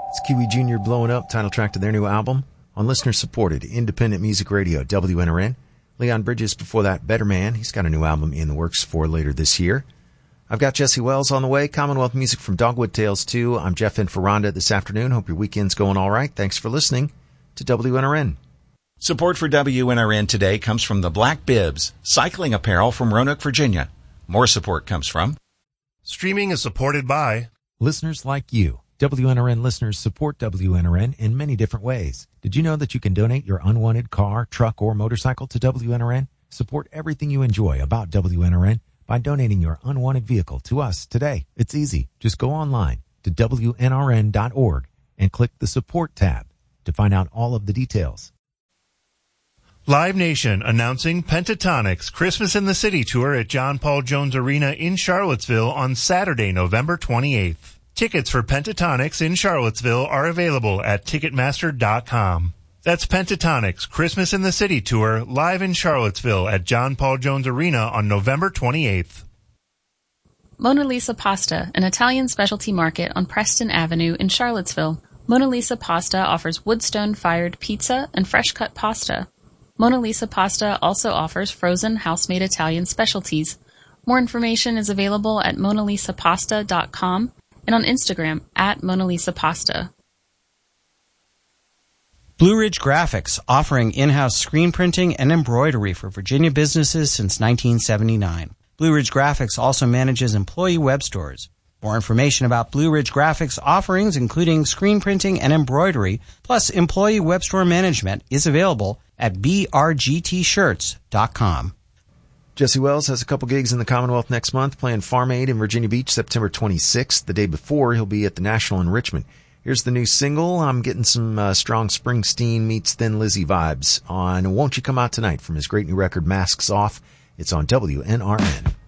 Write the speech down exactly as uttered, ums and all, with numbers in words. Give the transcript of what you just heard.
It's Kiwi Junior blowing up, title track to their new album on listener-supported independent music radio, W N R N. Leon Bridges before that, Better Man. He's got a new album in the works for later this year. I've got Jesse Wells on the way, Commonwealth music from Dogwood Tales two. I'm Jeff Inferranda this afternoon. Hope your weekend's going all right. Thanks for listening to W N R N. Support for W N R N today comes from the Black Bibs, cycling apparel from Roanoke, Virginia. More support comes from... Streaming is supported by... listeners like you. W N R N listeners support W N R N in many different ways. Did you know that you can donate your unwanted car, truck, or motorcycle to W N R N? Support everything you enjoy about W N R N by donating your unwanted vehicle to us today. It's easy. Just go online to W N R N dot org and click the support tab to find out all of the details. Live Nation announcing Pentatonix Christmas in the City tour at John Paul Jones Arena in Charlottesville on Saturday, November twenty-eighth. Tickets for Pentatonix in Charlottesville are available at Ticketmaster dot com. That's Pentatonix Christmas in the City tour live in Charlottesville at John Paul Jones Arena on November twenty-eighth. Mona Lisa Pasta, an Italian specialty market on Preston Avenue in Charlottesville. Mona Lisa Pasta offers woodstone-fired pizza and fresh-cut pasta. Mona Lisa Pasta also offers frozen house-made Italian specialties. More information is available at Mona Lisa Pasta dot com and on Instagram at Mona Lisa Pasta. Blue Ridge Graphics, offering in-house screen printing and embroidery for Virginia businesses since nineteen seventy-nine. Blue Ridge Graphics also manages employee web stores. More information about Blue Ridge Graphics offerings, including screen printing and embroidery, plus employee web store management, is available at B R G T shirts dot com. Jesse Wells has a couple gigs in the Commonwealth next month, playing Farm Aid in Virginia Beach September twenty-sixth. The day before, he'll be at the National in Richmond. Here's the new single. I'm getting some uh, strong Springsteen meets Thin Lizzy vibes on Won't You Come Out Tonight from his great new record, Masks Off. It's on W N R N.